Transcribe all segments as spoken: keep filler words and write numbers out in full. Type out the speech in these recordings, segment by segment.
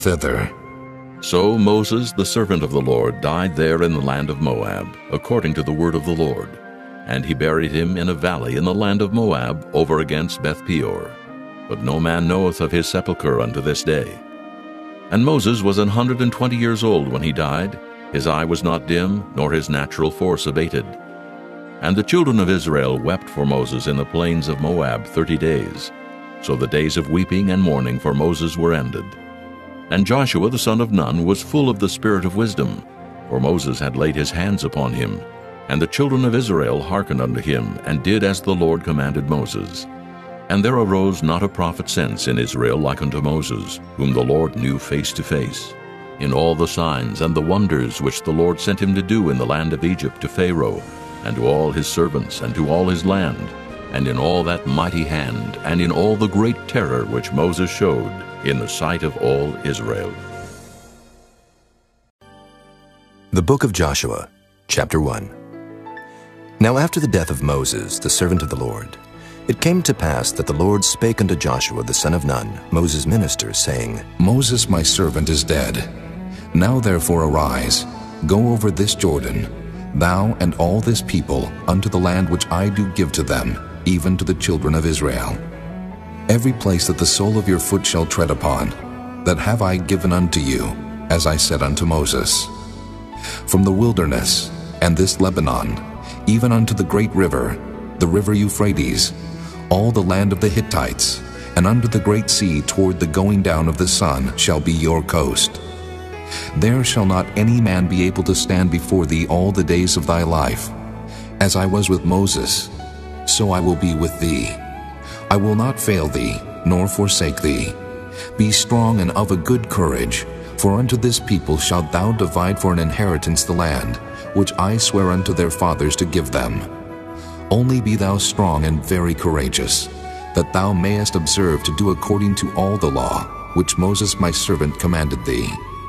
thither. So Moses, the servant of the Lord, died there in the land of Moab, according to the word of the Lord. And he buried him in a valley in the land of Moab, over against Beth-peor. But no man knoweth of his sepulchre unto this day. And Moses was an hundred and twenty years old when he died. His eye was not dim, nor his natural force abated. And the children of Israel wept for Moses in the plains of Moab thirty days. So the days of weeping and mourning for Moses were ended. And Joshua the son of Nun was full of the spirit of wisdom, for Moses had laid his hands upon him. And the children of Israel hearkened unto him, and did as the Lord commanded Moses. And there arose not a prophet since in Israel like unto Moses, whom the Lord knew face to face, in all the signs and the wonders which the Lord sent him to do in the land of Egypt to Pharaoh, and to all his servants, and to all his land, and in all that mighty hand, and in all the great terror which Moses showed in the sight of all Israel. The Book of Joshua, chapter one. Now after the death of Moses, the servant of the Lord, it came to pass that the Lord spake unto Joshua the son of Nun, Moses' minister, saying, Moses my servant is dead. Now therefore arise, go over this Jordan, thou and all this people, unto the land which I do give to them, even to the children of Israel. Every place that the sole of your foot shall tread upon, that have I given unto you, as I said unto Moses. From the wilderness, and this Lebanon, even unto the great river, the river Euphrates, all the land of the Hittites, and under the great sea toward the going down of the sun shall be your coast. There shall not any man be able to stand before thee all the days of thy life. As I was with Moses, so I will be with thee. I will not fail thee, nor forsake thee. Be strong and of a good courage, for unto this people shalt thou divide for an inheritance the land, which I swear unto their fathers to give them. Only be thou strong and very courageous, that thou mayest observe to do according to all the law, which Moses my servant commanded thee.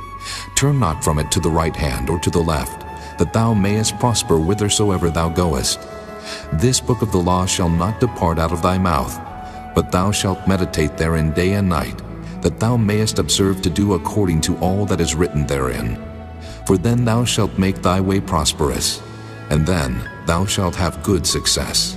Turn not from it to the right hand or to the left, that thou mayest prosper whithersoever thou goest. This book of the law shall not depart out of thy mouth, but thou shalt meditate therein day and night, that thou mayest observe to do according to all that is written therein. For then thou shalt make thy way prosperous, and then thou shalt have good success.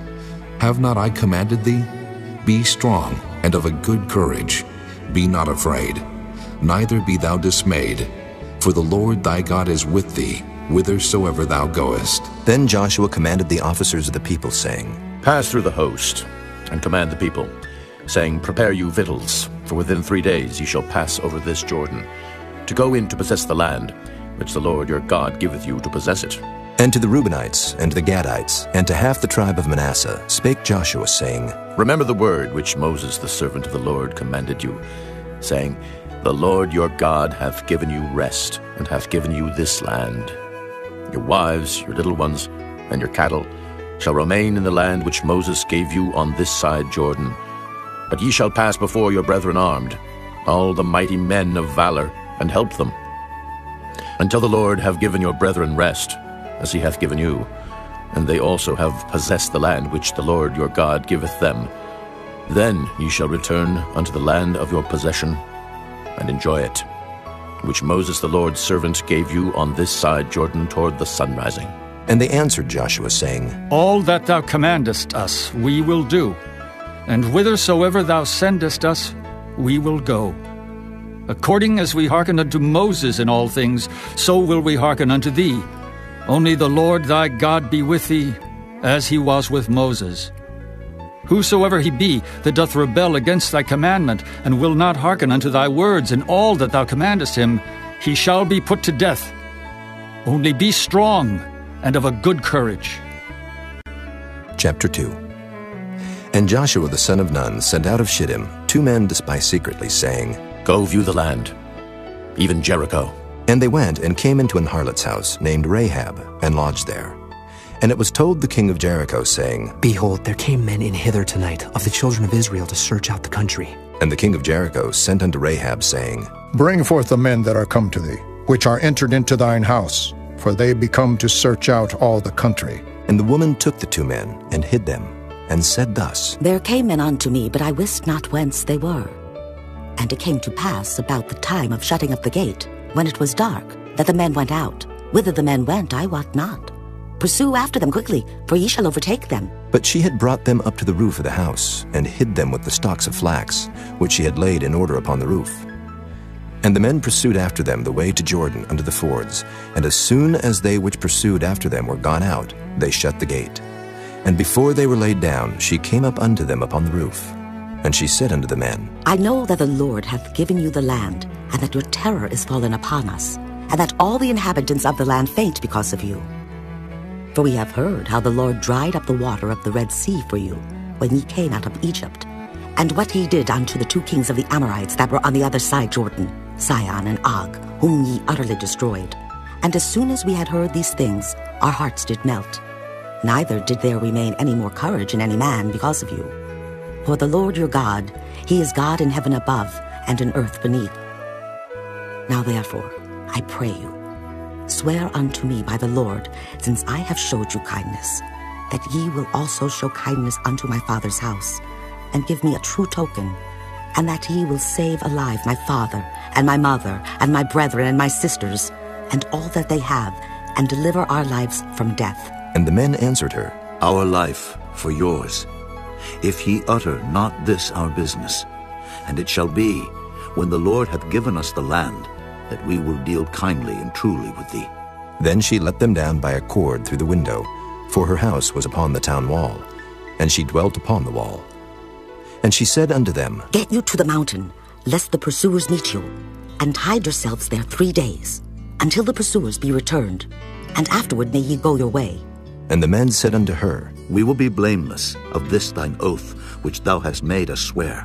Have not I commanded thee? Be strong and of a good courage. Be not afraid, neither be thou dismayed, for the Lord thy God is with thee, whithersoever thou goest. Then Joshua commanded the officers of the people, saying, Pass through the host, and command the people, saying, Prepare you victuals, for within three days ye shall pass over this Jordan, to go in to possess the land, which the Lord your God giveth you to possess it. And to the Reubenites, and to the Gadites, and to half the tribe of Manasseh spake Joshua, saying, Remember the word which Moses the servant of the Lord commanded you, saying, The Lord your God hath given you rest, and hath given you this land. Your wives, your little ones, and your cattle shall remain in the land which Moses gave you on this side Jordan. But ye shall pass before your brethren armed, all the mighty men of valor, and help them, until the Lord have given your brethren rest, as he hath given you, and they also have possessed the land which the Lord your God giveth them. Then ye shall return unto the land of your possession, and enjoy it, which Moses the Lord's servant gave you on this side Jordan toward the sun rising. And they answered Joshua, saying, All that thou commandest us we will do, and whithersoever thou sendest us we will go. According as we hearken unto Moses in all things, so will we hearken unto thee. Only the Lord thy God be with thee, as he was with Moses. Whosoever he be that doth rebel against thy commandment, and will not hearken unto thy words in all that thou commandest him, he shall be put to death. Only be strong and of a good courage. Chapter two. And Joshua the son of Nun sent out of Shittim two men to spy secretly, saying, Go view the land, even Jericho. And they went and came into an harlot's house named Rahab, and lodged there. And it was told the king of Jericho, saying, Behold, there came men in hither tonight of the children of Israel to search out the country. And the king of Jericho sent unto Rahab, saying, Bring forth the men that are come to thee, which are entered into thine house, for they be come to search out all the country. And the woman took the two men, and hid them, and said thus, There came men unto me, but I wist not whence they were. And it came to pass about the time of shutting up the gate, when it was dark, that the men went out. Whither the men went, I wot not. Pursue after them quickly, for ye shall overtake them. But she had brought them up to the roof of the house, and hid them with the stalks of flax, which she had laid in order upon the roof. And the men pursued after them the way to Jordan unto the fords, and as soon as they which pursued after them were gone out, they shut the gate. And before they were laid down, she came up unto them upon the roof. And she said unto the men, I know that the Lord hath given you the land, and that your terror is fallen upon us, and that all the inhabitants of the land faint because of you. For we have heard how the Lord dried up the water of the Red Sea for you, when ye came out of Egypt, and what he did unto the two kings of the Amorites that were on the other side Jordan, Sihon and Og, whom ye utterly destroyed. And as soon as we had heard these things, our hearts did melt. Neither did there remain any more courage in any man because of you. For the Lord your God, he is God in heaven above, and in earth beneath. Now therefore, I pray you, swear unto me by the Lord, since I have showed you kindness, that ye will also show kindness unto my father's house, and give me a true token, and that ye will save alive my father, and my mother, and my brethren, and my sisters, and all that they have, and deliver our lives from death. And the men answered her, Our life for yours, if ye utter not this our business. And it shall be, when the Lord hath given us the land, that we will deal kindly and truly with thee. Then she let them down by a cord through the window, for her house was upon the town wall, and she dwelt upon the wall. And she said unto them, Get you to the mountain, lest the pursuers meet you, and hide yourselves there three days, until the pursuers be returned, and afterward may ye go your way. And the men said unto her, We will be blameless of this thine oath, which thou hast made us swear.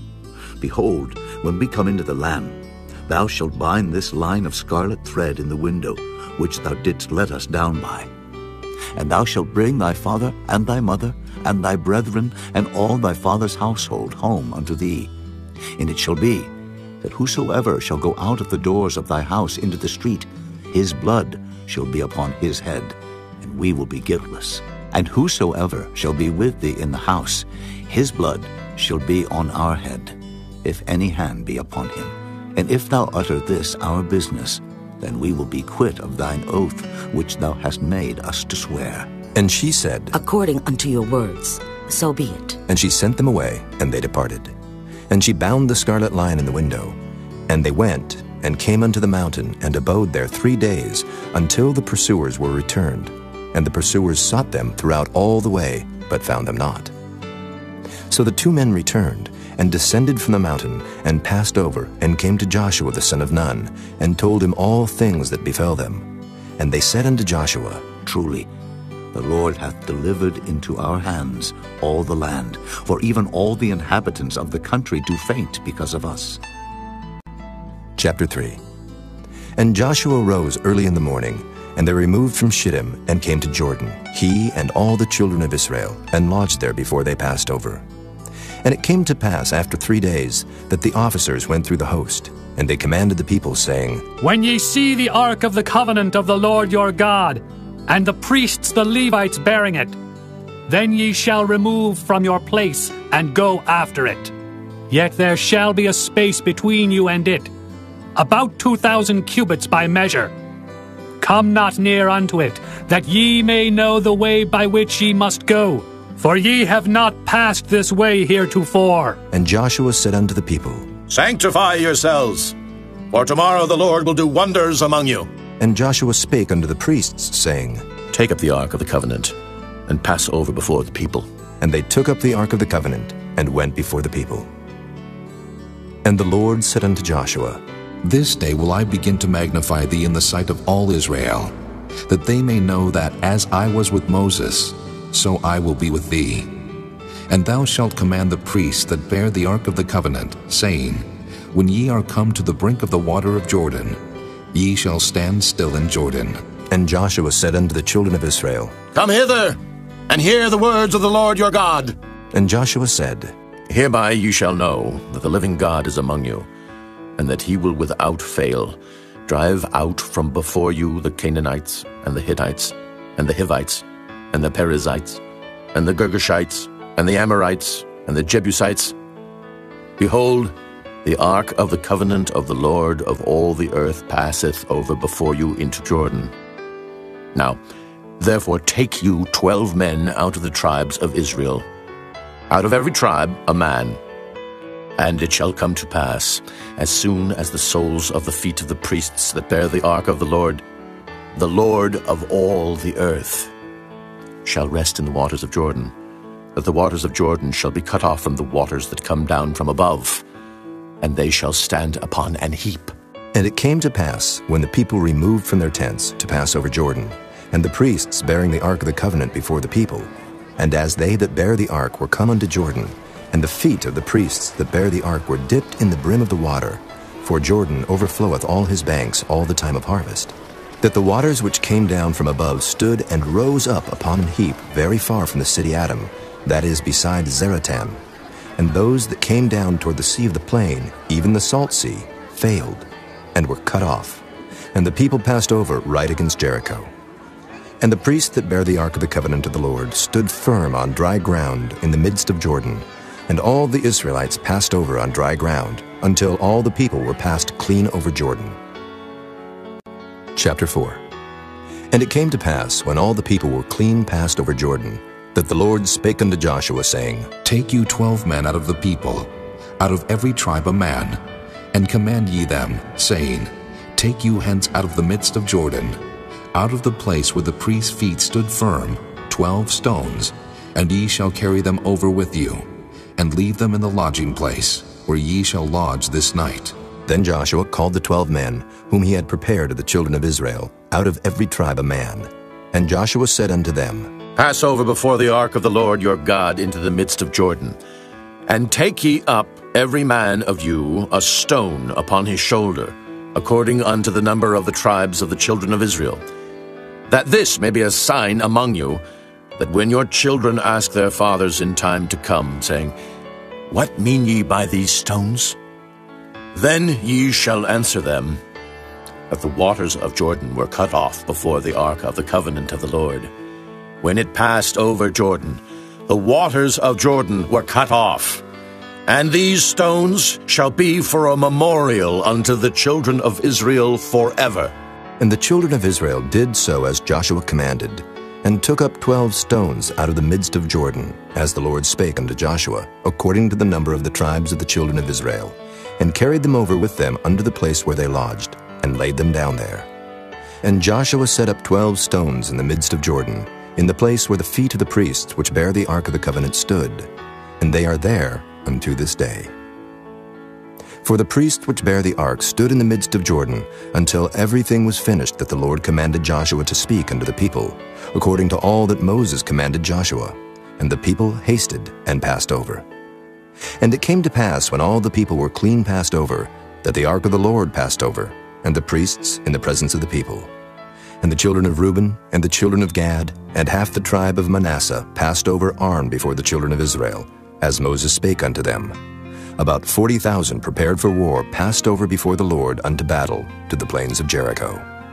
Behold, when we come into the land, thou shalt bind this line of scarlet thread in the window, which thou didst let us down by. And thou shalt bring thy father and thy mother and thy brethren and all thy father's household home unto thee. And it shall be, that whosoever shall go out of the doors of thy house into the street, his blood shall be upon his head, and we will be guiltless. And whosoever shall be with thee in the house, his blood shall be on our head, if any hand be upon him. And if thou utter this our business, then we will be quit of thine oath which thou hast made us to swear. And she said, According unto your words, so be it. And she sent them away, and they departed. And she bound the scarlet line in the window. And they went, and came unto the mountain, and abode there three days, until the pursuers were returned. And the pursuers sought them throughout all the way, but found them not. So the two men returned, and descended from the mountain, and passed over, and came to Joshua the son of Nun, and told him all things that befell them. And they said unto Joshua, Truly, the Lord hath delivered into our hands all the land, for even all the inhabitants of the country do faint because of us. Chapter three. And Joshua rose early in the morning, and they removed from Shittim, and came to Jordan, he and all the children of Israel, and lodged there before they passed over. And it came to pass after three days that the officers went through the host, and they commanded the people, saying, When ye see the ark of the covenant of the Lord your God, and the priests the Levites bearing it, then ye shall remove from your place, and go after it. Yet there shall be a space between you and it, about two thousand cubits by measure. Come not near unto it, that ye may know the way by which ye must go. For ye have not passed this way heretofore. And Joshua said unto the people, Sanctify yourselves, for tomorrow the Lord will do wonders among you. And Joshua spake unto the priests, saying, Take up the ark of the covenant, and pass over before the people. And they took up the ark of the covenant, and went before the people. And the Lord said unto Joshua, This day will I begin to magnify thee in the sight of all Israel, that they may know that as I was with Moses, so I will be with thee. And thou shalt command the priests that bear the ark of the covenant, saying, When ye are come to the brink of the water of Jordan, ye shall stand still in Jordan. And Joshua said unto the children of Israel, Come hither, and hear the words of the Lord your God. And Joshua said, Hereby you shall know that the living God is among you, and that he will without fail drive out from before you the Canaanites, and the Hittites, and the Hivites, and the Perizzites, and the Girgashites, and the Amorites, and the Jebusites. Behold, The ark of the covenant of the Lord of all the earth passeth over before you into Jordan. Now, therefore take you twelve men out of the tribes of Israel, out of every tribe a man. And it shall come to pass, as soon as the soles of the feet of the priests that bear the ark of the Lord, the Lord of all the earth, shall rest in the waters of Jordan, that the waters of Jordan shall be cut off from the waters that come down from above, and they shall stand upon an heap. And it came to pass, when the people removed from their tents to pass over Jordan, and the priests bearing the ark of the covenant before the people, and as they that bear the ark were come unto Jordan, and the feet of the priests that bear the ark were dipped in the brim of the water, for Jordan overfloweth all his banks all the time of harvest, that the waters which came down from above stood and rose up upon an heap very far from the city Adam, that is beside Zeratam. And those that came down toward the sea of the plain, even the salt sea, failed, and were cut off. And the people passed over right against Jericho. And the priests that bear the ark of the covenant of the Lord stood firm on dry ground in the midst of Jordan, and all the Israelites passed over on dry ground, until all the people were passed clean over Jordan. Chapter four. And it came to pass, when all the people were clean passed over Jordan, that the Lord spake unto Joshua, saying, Take you twelve men out of the people, out of every tribe a man, and command ye them, saying, Take you hence out of the midst of Jordan, out of the place where the priest's feet stood firm, twelve stones, and ye shall carry them over with you, and leave them in the lodging place, where ye shall lodge this night. Then Joshua called the twelve men, whom he had prepared of the children of Israel, out of every tribe a man. And Joshua said unto them, Pass over before the ark of the Lord your God into the midst of Jordan, and take ye up every man of you a stone upon his shoulder, according unto the number of the tribes of the children of Israel, that this may be a sign among you, that when your children ask their fathers in time to come, saying, What mean ye by these stones? Then ye shall answer them, that the waters of Jordan were cut off before the ark of the covenant of the Lord. When it passed over Jordan, the waters of Jordan were cut off. And these stones shall be for a memorial unto the children of Israel forever. And the children of Israel did so as Joshua commanded, and took up twelve stones out of the midst of Jordan, as the Lord spake unto Joshua, according to the number of the tribes of the children of Israel, and carried them over with them unto the place where they lodged, and laid them down there. And Joshua set up twelve stones in the midst of Jordan, in the place where the feet of the priests which bear the ark of the covenant stood, and they are there unto this day. For the priests which bear the ark stood in the midst of Jordan, until everything was finished that the Lord commanded Joshua to speak unto the people, according to all that Moses commanded Joshua. And the people hasted and passed over. And it came to pass, when all the people were clean passed over, that the ark of the Lord passed over, and the priests in the presence of the people. And the children of Reuben, and the children of Gad, and half the tribe of Manasseh passed over armed before the children of Israel, as Moses spake unto them. About forty thousand prepared for war passed over before the Lord unto battle to the plains of Jericho.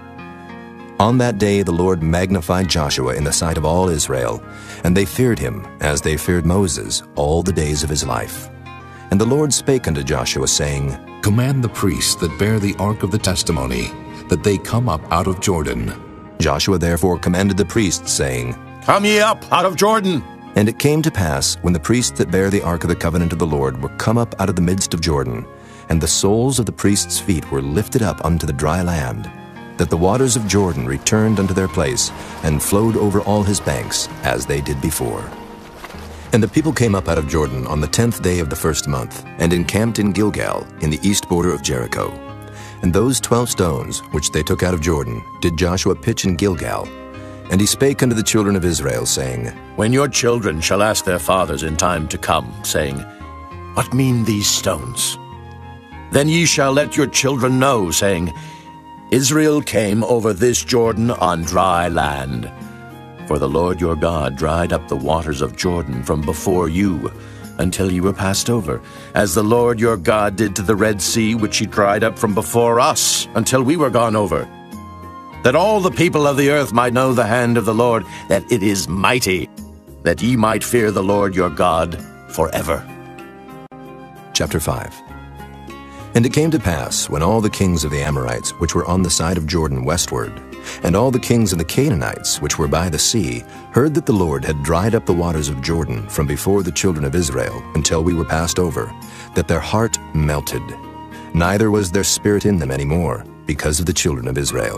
On that day the Lord magnified Joshua in the sight of all Israel, and they feared him, as they feared Moses, all the days of his life. And the Lord spake unto Joshua, saying, Command the priests that bear the ark of the testimony, that they come up out of Jordan. Joshua therefore commanded the priests, saying, Come ye up out of Jordan. And it came to pass, when the priests that bear the ark of the covenant of the Lord were come up out of the midst of Jordan, and the soles of the priests' feet were lifted up unto the dry land, that the waters of Jordan returned unto their place, and flowed over all his banks, as they did before. And the people came up out of Jordan on the tenth day of the first month, and encamped in Gilgal, in the east border of Jericho. And those twelve stones, which they took out of Jordan, did Joshua pitch in Gilgal. And he spake unto the children of Israel, saying, When your children shall ask their fathers in time to come, saying, What mean these stones? Then ye shall let your children know, saying, Israel came over this Jordan on dry land. For the Lord your God dried up the waters of Jordan from before you, until ye were passed over, as the Lord your God did to the Red Sea, which he dried up from before us, until we were gone over. That all the people of the earth might know the hand of the Lord, that it is mighty, that ye might fear the Lord your God forever. Chapter five. And it came to pass, when all the kings of the Amorites, which were on the side of Jordan westward, and all the kings of the Canaanites, which were by the sea, heard that the Lord had dried up the waters of Jordan from before the children of Israel until we were passed over, that their heart melted. Neither was there spirit in them any more, because of the children of Israel.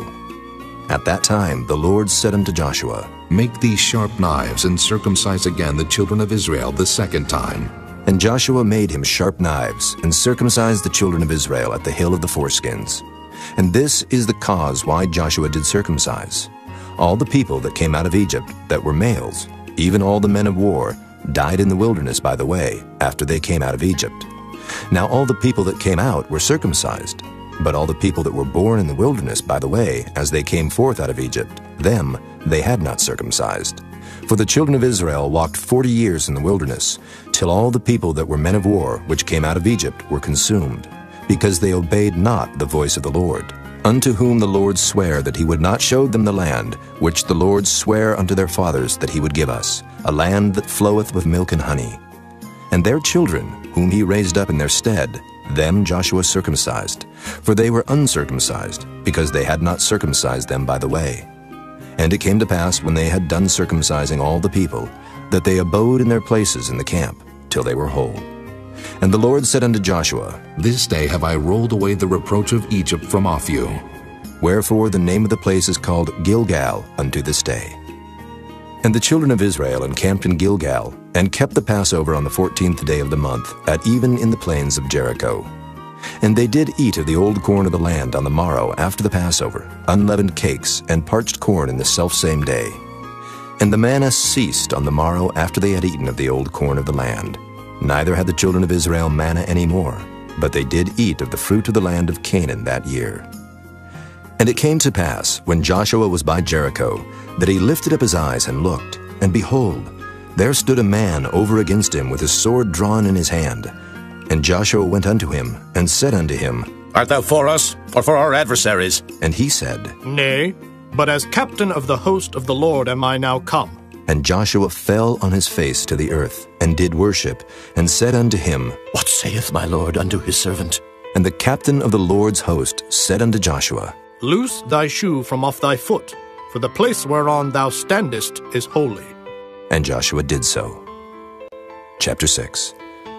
At that time the Lord said unto Joshua, Make these sharp knives, and circumcise again the children of Israel the second time. And Joshua made him sharp knives, and circumcised the children of Israel at the hill of the foreskins. And this is the cause why Joshua did circumcise. All the people that came out of Egypt that were males, even all the men of war, died in the wilderness by the way, after they came out of Egypt. Now all the people that came out were circumcised, but all the people that were born in the wilderness by the way, as they came forth out of Egypt, them they had not circumcised. For the children of Israel walked forty years in the wilderness, till all the people that were men of war, which came out of Egypt, were consumed, because they obeyed not the voice of the Lord, unto whom the Lord sware that he would not show them the land, which the Lord sware unto their fathers that he would give us, a land that floweth with milk and honey. And their children, whom he raised up in their stead, them Joshua circumcised, for they were uncircumcised, because they had not circumcised them by the way. And it came to pass, when they had done circumcising all the people, that they abode in their places in the camp, till they were whole. And the Lord said unto Joshua, This day have I rolled away the reproach of Egypt from off you. Wherefore the name of the place is called Gilgal unto this day. And the children of Israel encamped in Gilgal, and kept the Passover on the fourteenth day of the month, at even in the plains of Jericho. And they did eat of the old corn of the land on the morrow after the Passover, unleavened cakes, and parched corn in the selfsame day. And the manna ceased on the morrow after they had eaten of the old corn of the land. Neither had the children of Israel manna any more, but they did eat of the fruit of the land of Canaan that year. And it came to pass, when Joshua was by Jericho, that he lifted up his eyes and looked, and behold, there stood a man over against him with his sword drawn in his hand. And Joshua went unto him, and said unto him, Art thou for us, or for our adversaries? And he said, Nay, but as captain of the host of the Lord am I now come. And Joshua fell on his face to the earth, and did worship, and said unto him, What saith my Lord unto his servant? And the captain of the Lord's host said unto Joshua, Loose thy shoe from off thy foot, for the place whereon thou standest is holy. And Joshua did so. Chapter six.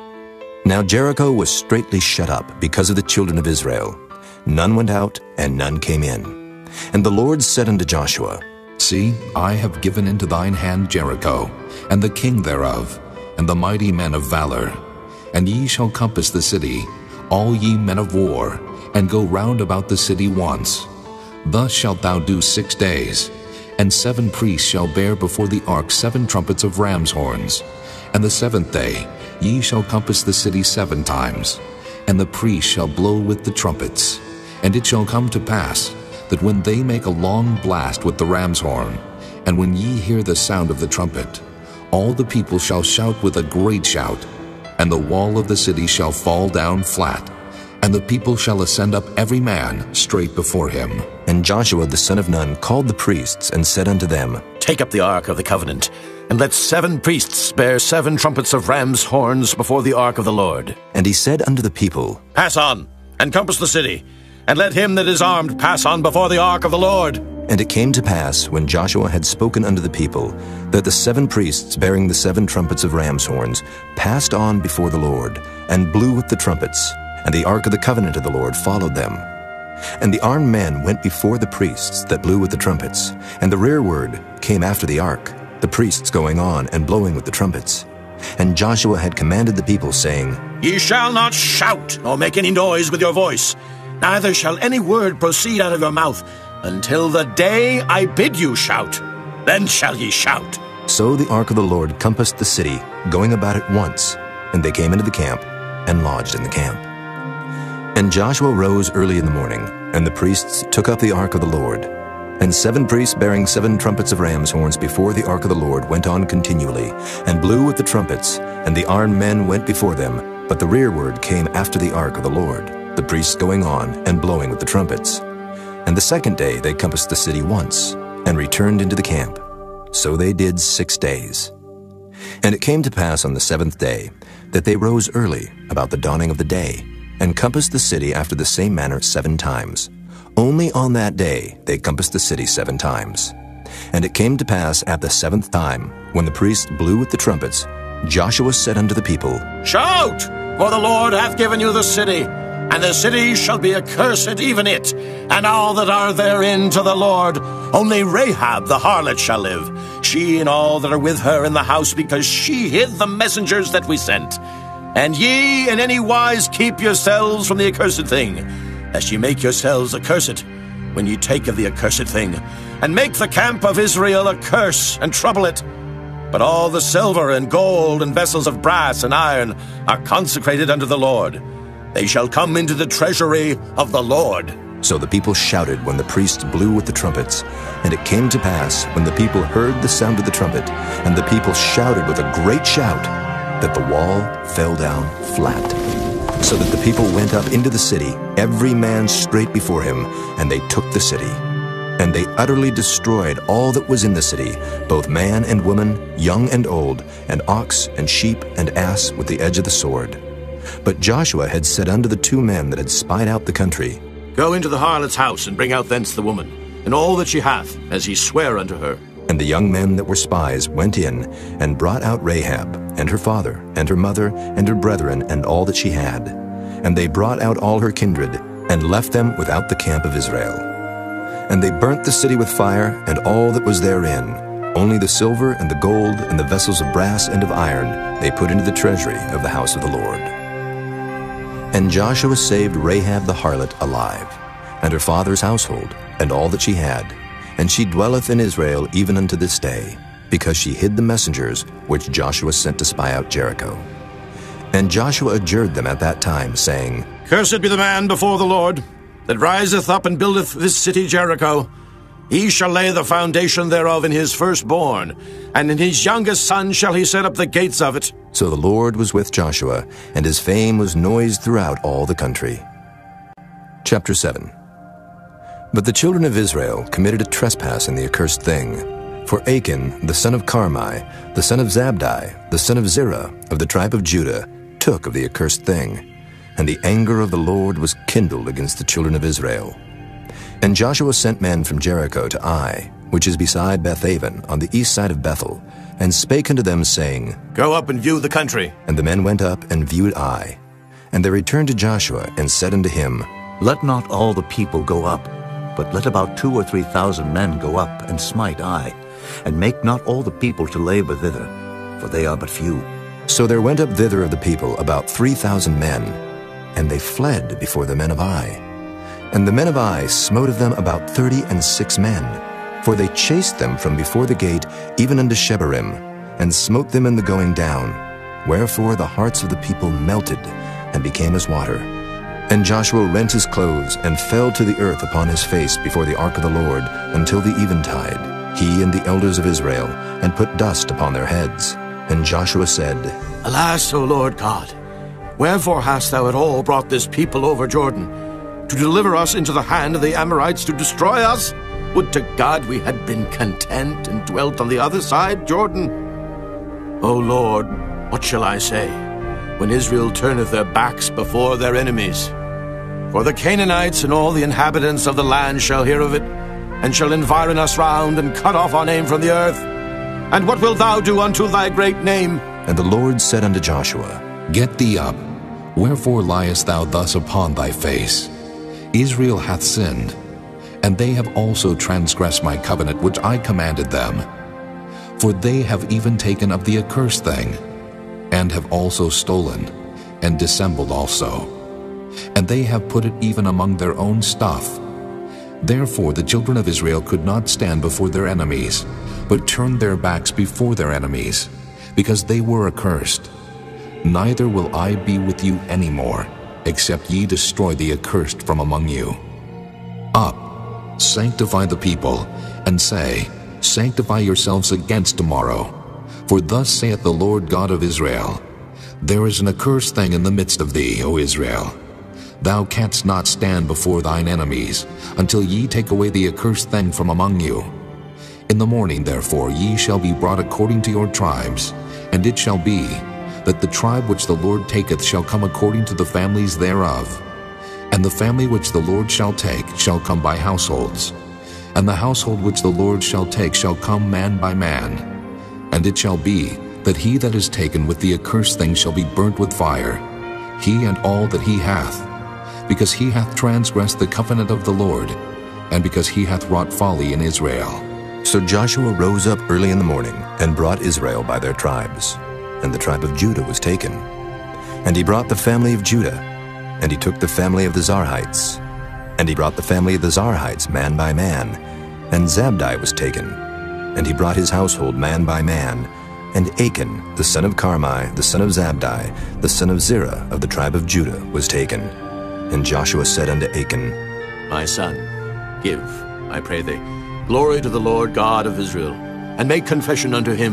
Now Jericho was straitly shut up because of the children of Israel. None went out, and none came in. And the Lord said unto Joshua, See, I have given into thine hand Jericho, and the king thereof, and the mighty men of valor. And ye shall compass the city, all ye men of war, and go round about the city once. Thus shalt thou do six days. And seven priests shall bear before the ark seven trumpets of ram's horns. And the seventh day ye shall compass the city seven times. And the priests shall blow with the trumpets. And it shall come to pass, that when they make a long blast with the ram's horn, and when ye hear the sound of the trumpet, all the people shall shout with a great shout, and the wall of the city shall fall down flat, and the people shall ascend up every man straight before him. And Joshua the son of Nun called the priests, and said unto them, Take up the ark of the covenant, and let seven priests bear seven trumpets of ram's horns before the ark of the Lord. And he said unto the people, Pass on, and compass the city, and let him that is armed pass on before the ark of the Lord. And it came to pass, when Joshua had spoken unto the people, that the seven priests bearing the seven trumpets of ram's horns passed on before the Lord, and blew with the trumpets, and the ark of the covenant of the Lord followed them. And the armed men went before the priests that blew with the trumpets, and the rearward came after the ark, the priests going on and blowing with the trumpets. And Joshua had commanded the people, saying, Ye shall not shout, nor make any noise with your voice, neither shall any word proceed out of your mouth, until the day I bid you shout. Then shall ye shout. So the ark of the Lord compassed the city, going about it once, and they came into the camp, and lodged in the camp. And Joshua rose early in the morning, and the priests took up the ark of the Lord. And seven priests bearing seven trumpets of ram's horns before the ark of the Lord went on continually, and blew with the trumpets, and the armed men went before them, but the rearward came after the ark of the Lord, the priests going on and blowing with the trumpets. And the second day they compassed the city once, and returned into the camp. So they did six days. And it came to pass on the seventh day, that they rose early, about the dawning of the day, and compassed the city after the same manner seven times. Only on that day they compassed the city seven times. And it came to pass at the seventh time, when the priests blew with the trumpets, Joshua said unto the people, Shout! For the Lord hath given you the city, and the city shall be accursed, even it, and all that are therein to the Lord. Only Rahab the harlot shall live, she and all that are with her in the house, because she hid the messengers that we sent. And ye in any wise keep yourselves from the accursed thing, lest ye make yourselves accursed, when ye take of the accursed thing, and make the camp of Israel a curse, and trouble it. But all the silver and gold and vessels of brass and iron are consecrated unto the Lord. They shall come into the treasury of the Lord. So the people shouted when the priests blew with the trumpets. And it came to pass, when the people heard the sound of the trumpet, and the people shouted with a great shout, that the wall fell down flat. So that the people went up into the city, every man straight before him, and they took the city. And they utterly destroyed all that was in the city, both man and woman, young and old, and ox and sheep and ass with the edge of the sword. But Joshua had said unto the two men that had spied out the country, Go into the harlot's house, and bring out thence the woman, and all that she hath, as ye swear unto her. And the young men that were spies went in, and brought out Rahab, and her father, and her mother, and her brethren, and all that she had. And they brought out all her kindred, and left them without the camp of Israel. And they burnt the city with fire, and all that was therein. Only the silver and the gold and the vessels of brass and of iron they put into the treasury of the house of the Lord. And Joshua saved Rahab the harlot alive, and her father's household, and all that she had. And she dwelleth in Israel even unto this day, because she hid the messengers which Joshua sent to spy out Jericho. And Joshua adjured them at that time, saying, Cursed be the man before the Lord, that riseth up and buildeth this city Jericho. He shall lay the foundation thereof in his firstborn, and in his youngest son shall he set up the gates of it. So the Lord was with Joshua, and his fame was noised throughout all the country. Chapter seven. But the children of Israel committed a trespass in the accursed thing. For Achan, the son of Carmi, the son of Zabdi, the son of Zerah, of the tribe of Judah, took of the accursed thing. And the anger of the Lord was kindled against the children of Israel. And Joshua sent men from Jericho to Ai, which is beside Bethaven, on the east side of Bethel, and spake unto them, saying, Go up and view the country. And the men went up and viewed Ai. And they returned to Joshua, and said unto him, Let not all the people go up, but let about two or three thousand men go up and smite Ai, and make not all the people to labor thither, for they are but few. So there went up thither of the people about three thousand men, and they fled before the men of Ai. And the men of Ai smote of them about thirty and six men, for they chased them from before the gate even unto Shebarim, and smote them in the going down. Wherefore the hearts of the people melted, and became as water. And Joshua rent his clothes, and fell to the earth upon his face before the ark of the Lord, until the eventide, he and the elders of Israel, and put dust upon their heads. And Joshua said, Alas, O Lord God, wherefore hast thou at all brought this people over Jordan, to deliver us into the hand of the Amorites to destroy us? Would to God we had been content and dwelt on the other side Jordan. O Lord, what shall I say, when Israel turneth their backs before their enemies? For the Canaanites and all the inhabitants of the land shall hear of it, and shall environ us round, and cut off our name from the earth. And what wilt thou do unto thy great name? And the Lord said unto Joshua, Get thee up. Wherefore liest thou thus upon thy face? Israel hath sinned, and they have also transgressed my covenant which I commanded them. For they have even taken of the accursed thing, and have also stolen, and dissembled also. And they have put it even among their own stuff. Therefore the children of Israel could not stand before their enemies, but turned their backs before their enemies, because they were accursed. Neither will I be with you any more, except ye destroy the accursed from among you. Up, sanctify the people, and say, Sanctify yourselves against tomorrow. For thus saith the Lord God of Israel, There is an accursed thing in the midst of thee, O Israel. Thou canst not stand before thine enemies, until ye take away the accursed thing from among you. In the morning, therefore, ye shall be brought according to your tribes, and it shall be, that the tribe which the Lord taketh shall come according to the families thereof. And the family which the Lord shall take shall come by households. And the household which the Lord shall take shall come man by man. And it shall be, that he that is taken with the accursed thing shall be burnt with fire, he and all that he hath, because he hath transgressed the covenant of the Lord, and because he hath wrought folly in Israel. So Joshua rose up early in the morning, and brought Israel by their tribes. And the tribe of Judah was taken. And he brought the family of Judah, and he took the family of the Zarhites. And he brought the family of the Zarhites man by man, and Zabdi was taken. And he brought his household man by man, and Achan, the son of Carmi, the son of Zabdi, the son of Zerah of the tribe of Judah, was taken. And Joshua said unto Achan, My son, give, I pray thee, glory to the Lord God of Israel, and make confession unto him.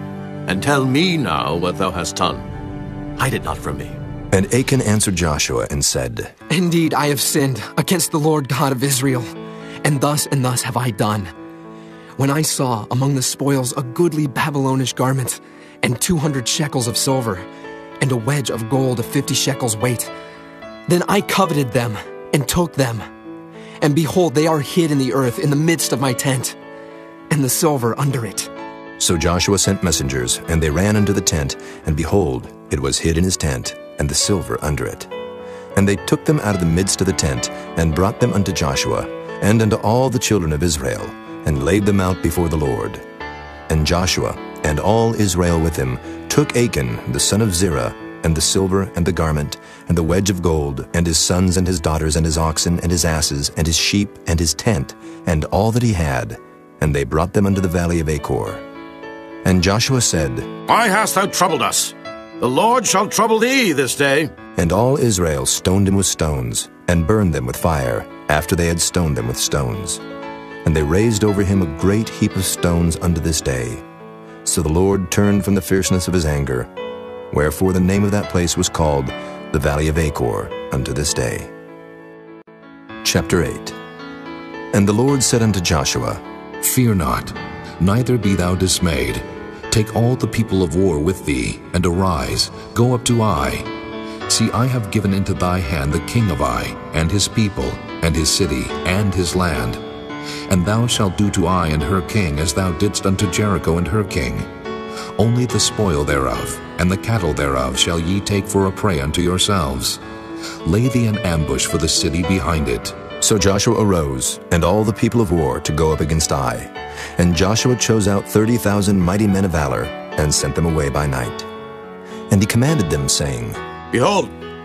And tell me now what thou hast done. Hide it not from me. And Achan answered Joshua and said, Indeed, I have sinned against the Lord God of Israel, and thus and thus have I done. When I saw among the spoils a goodly Babylonish garment, and two hundred shekels of silver, and a wedge of gold of fifty shekels weight, then I coveted them, and took them. And behold, they are hid in the earth in the midst of my tent, and the silver under it. So Joshua sent messengers, and they ran unto the tent, and behold, it was hid in his tent, and the silver under it. And they took them out of the midst of the tent, and brought them unto Joshua, and unto all the children of Israel, and laid them out before the Lord. And Joshua, and all Israel with him, took Achan the son of Zerah, and the silver, and the garment, and the wedge of gold, and his sons, and his daughters, and his oxen, and his asses, and his sheep, and his tent, and all that he had, and they brought them unto the valley of Achor. And Joshua said, Why hast thou troubled us? The Lord shall trouble thee this day. And all Israel stoned him with stones, and burned them with fire, after they had stoned them with stones. And they raised over him a great heap of stones unto this day. So the Lord turned from the fierceness of his anger, wherefore the name of that place was called the Valley of Achor unto this day. Chapter eight. And the Lord said unto Joshua, Fear not, neither be thou dismayed. Take all the people of war with thee, and arise, go up to Ai. See, I have given into thy hand the king of Ai, and his people, and his city, and his land. And thou shalt do to Ai and her king as thou didst unto Jericho and her king. Only the spoil thereof, and the cattle thereof shall ye take for a prey unto yourselves. Lay thee an ambush for the city behind it. So Joshua arose, and all the people of war, to go up against Ai. And Joshua chose out thirty thousand mighty men of valor, and sent them away by night. And he commanded them, saying, Behold,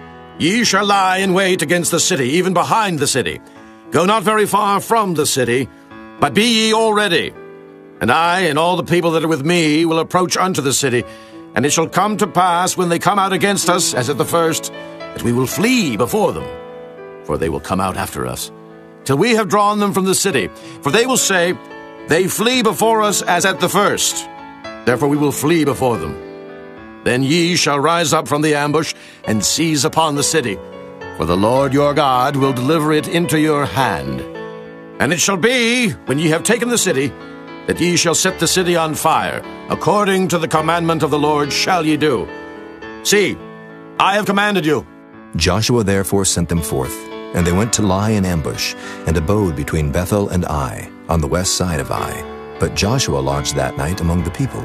ye shall lie in wait against the city, even behind the city. Go not very far from the city, but be ye all ready. And I and all the people that are with me will approach unto the city. And it shall come to pass, when they come out against us, as at the first, that we will flee before them. For they will come out after us, till we have drawn them from the city. For they will say, They flee before us as at the first. Therefore we will flee before them. Then ye shall rise up from the ambush, and seize upon the city. For the Lord your God will deliver it into your hand. And it shall be, when ye have taken the city, that ye shall set the city on fire. According to the commandment of the Lord shall ye do. See, I have commanded you. Joshua therefore sent them forth, and they went to lie in ambush, and abode between Bethel and Ai, on the west side of Ai. But Joshua lodged that night among the people.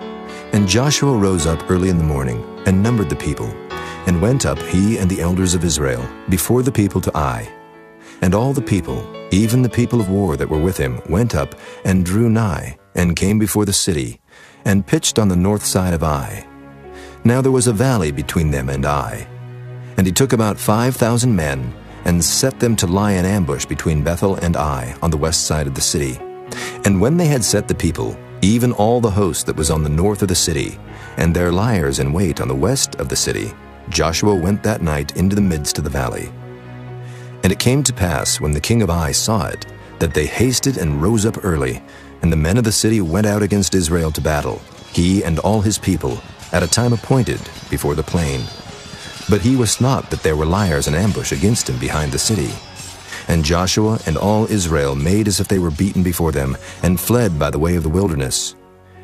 And Joshua rose up early in the morning, and numbered the people, and went up, he and the elders of Israel, before the people to Ai. And all the people, even the people of war that were with him, went up, and drew nigh, and came before the city, and pitched on the north side of Ai. Now there was a valley between them and Ai. And he took about five thousand men, and set them to lie in ambush between Bethel and Ai, on the west side of the city. And when they had set the people, even all the host that was on the north of the city, and their liers in wait on the west of the city, Joshua went that night into the midst of the valley. And it came to pass, when the king of Ai saw it, that they hasted and rose up early, and the men of the city went out against Israel to battle, he and all his people, at a time appointed, before the plain. But he wist not that there were liers in ambush against him behind the city. And Joshua and all Israel made as if they were beaten before them, and fled by the way of the wilderness.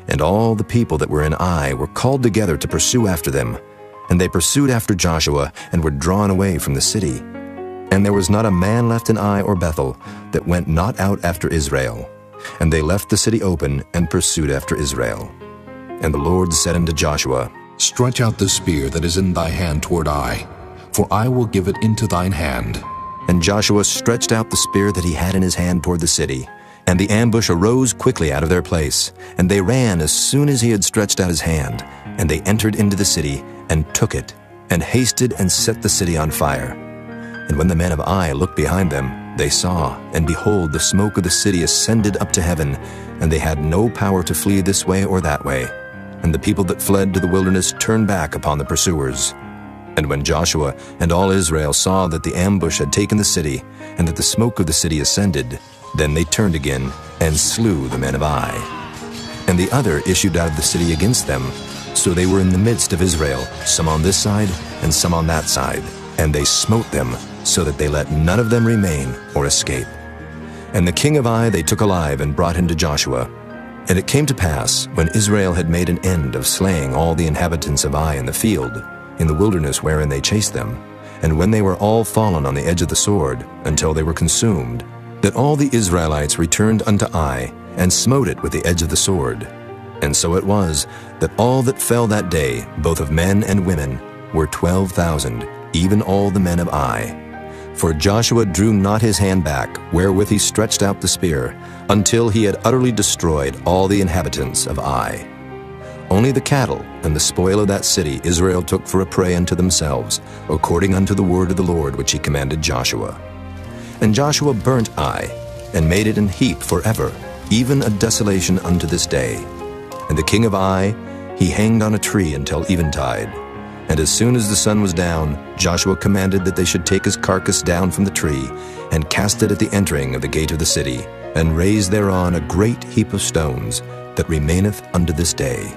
And all the people that were in Ai were called together to pursue after them. And they pursued after Joshua, and were drawn away from the city. And there was not a man left in Ai or Bethel that went not out after Israel. And they left the city open, and pursued after Israel. And the Lord said unto Joshua, Stretch out the spear that is in thy hand toward Ai, for I will give it into thine hand. And Joshua stretched out the spear that he had in his hand toward the city. And the ambush arose quickly out of their place. And they ran as soon as he had stretched out his hand. And they entered into the city, and took it, and hasted and set the city on fire. And when the men of Ai looked behind them, they saw, and behold, the smoke of the city ascended up to heaven, and they had no power to flee this way or that way. And the people that fled to the wilderness turned back upon the pursuers. And when Joshua and all Israel saw that the ambush had taken the city, and that the smoke of the city ascended, then they turned again, and slew the men of Ai. And the other issued out of the city against them. So they were in the midst of Israel, some on this side, and some on that side. And they smote them, so that they let none of them remain or escape. And the king of Ai they took alive, and brought him to Joshua. And it came to pass, when Israel had made an end of slaying all the inhabitants of Ai in the field, in the wilderness wherein they chased them, and when they were all fallen on the edge of the sword, until they were consumed, that all the Israelites returned unto Ai, and smote it with the edge of the sword. And so it was, that all that fell that day, both of men and women, were twelve thousand, even all the men of Ai. For Joshua drew not his hand back, wherewith he stretched out the spear, until he had utterly destroyed all the inhabitants of Ai. Only the cattle and the spoil of that city Israel took for a prey unto themselves, according unto the word of the Lord which he commanded Joshua. And Joshua burnt Ai, and made it an heap forever, even a desolation unto this day. And the king of Ai he hanged on a tree until eventide. And as soon as the sun was down, Joshua commanded that they should take his carcass down from the tree, and cast it at the entering of the gate of the city, and raise thereon a great heap of stones, that remaineth unto this day.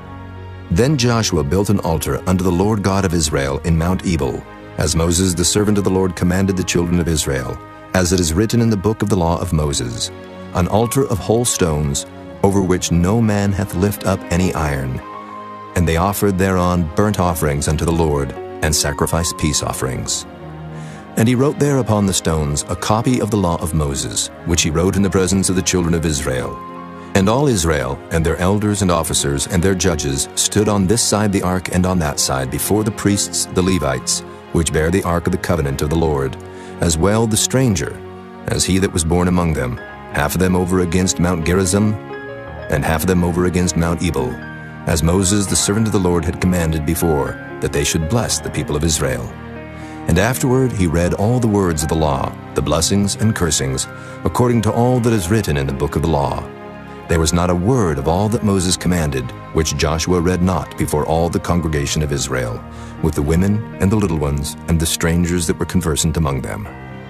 Then Joshua built an altar unto the Lord God of Israel in Mount Ebal, as Moses the servant of the Lord commanded the children of Israel, as it is written in the book of the law of Moses, an altar of whole stones, over which no man hath lift up any iron. And they offered thereon burnt offerings unto the Lord, and sacrificed peace offerings. And he wrote there upon the stones a copy of the law of Moses, which he wrote in the presence of the children of Israel. And all Israel, and their elders and officers, and their judges, stood on this side the ark and on that side before the priests the Levites, which bear the ark of the covenant of the Lord, as well the stranger, as he that was born among them, half of them over against Mount Gerizim, and half of them over against Mount Ebal, as Moses the servant of the Lord had commanded before, that they should bless the people of Israel. And afterward he read all the words of the law, the blessings and cursings, according to all that is written in the book of the law. There was not a word of all that Moses commanded, which Joshua read not before all the congregation of Israel, with the women and the little ones and the strangers that were conversant among them.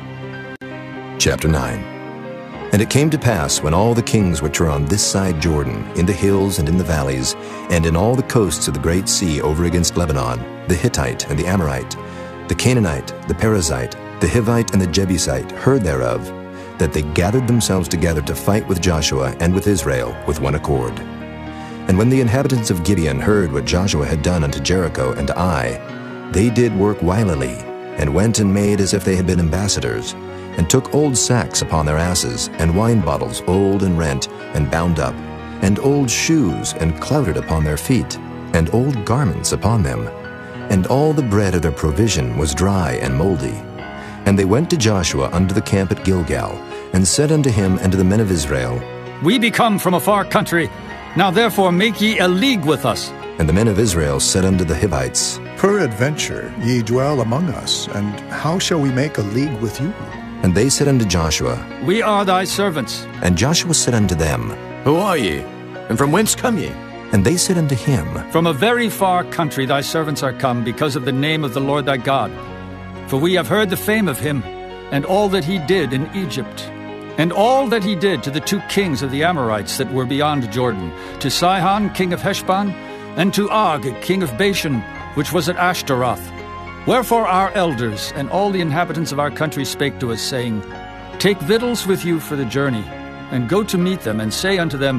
Chapter nine. And it came to pass, when all the kings which are on this side Jordan, in the hills and in the valleys, and in all the coasts of the great sea over against Lebanon, the Hittite and the Amorite, the Canaanite, the Perizzite, the Hivite and the Jebusite, heard thereof, that they gathered themselves together to fight with Joshua and with Israel with one accord. And when the inhabitants of Gibeon heard what Joshua had done unto Jericho and to Ai, they did work wilily, and went and made as if they had been ambassadors, and took old sacks upon their asses, and wine bottles old and rent, and bound up, and old shoes, and clouted upon their feet, and old garments upon them. And all the bread of their provision was dry and moldy. And they went to Joshua unto the camp at Gilgal, and said unto him and to the men of Israel, We be come from a far country, now therefore make ye a league with us. And the men of Israel said unto the Hivites, Peradventure ye dwell among us, and how shall we make a league with you? And they said unto Joshua, We are thy servants. And Joshua said unto them, Who are ye, and from whence come ye? And they said unto him, From a very far country thy servants are come, because of the name of the Lord thy God. For we have heard the fame of him, and all that he did in Egypt, and all that he did to the two kings of the Amorites that were beyond Jordan, to Sihon king of Heshbon, and to Og king of Bashan, which was at Ashtaroth. Wherefore our elders and all the inhabitants of our country spake to us, saying, Take victuals with you for the journey, and go to meet them, and say unto them,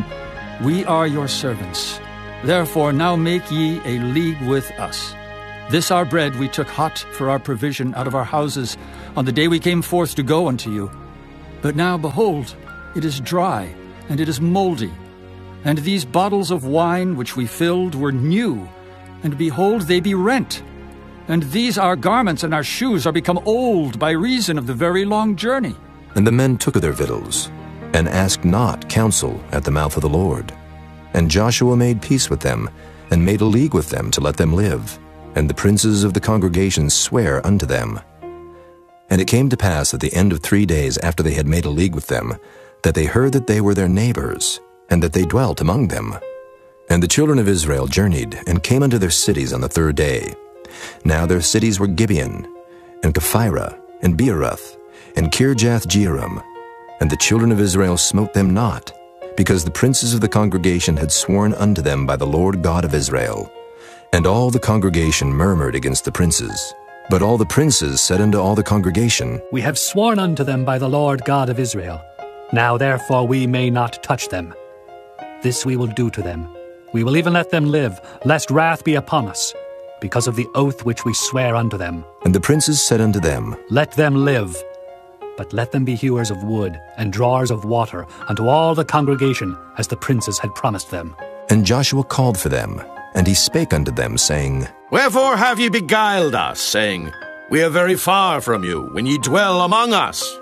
We are your servants. Therefore now make ye a league with us. This our bread we took hot for our provision out of our houses on the day we came forth to go unto you. But now, behold, it is dry, and it is moldy. And these bottles of wine which we filled were new, and behold, they be rent. And these our garments and our shoes are become old by reason of the very long journey. And the men took of their victuals, and asked not counsel at the mouth of the Lord. And Joshua made peace with them, and made a league with them to let them live. And the princes of the congregation sware unto them. And it came to pass at the end of three days after they had made a league with them, that they heard that they were their neighbors, and that they dwelt among them. And the children of Israel journeyed, and came unto their cities on the third day. Now their cities were Gibeon, and Kephirah, and Beeroth, and Kirjath-jearim. And the children of Israel smote them not, because the princes of the congregation had sworn unto them by the Lord God of Israel. And all the congregation murmured against the princes. But all the princes said unto all the congregation, We have sworn unto them by the Lord God of Israel. Now therefore we may not touch them. This we will do to them. We will even let them live, lest wrath be upon us, because of the oath which we swear unto them. And the princes said unto them, Let them live. But let them be hewers of wood, and drawers of water, unto all the congregation, as the princes had promised them. And Joshua called for them, and he spake unto them, saying, Wherefore have ye beguiled us, saying, We are very far from you, when ye dwell among us?